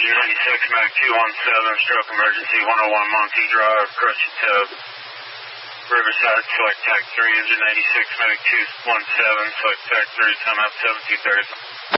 Engine 96, Medic 217, stroke emergency, 101 Monty Drive, Crushy Tub, Riverside, select TAC 3, Engine 96, Medic 217, select TAC 3, time out 7230.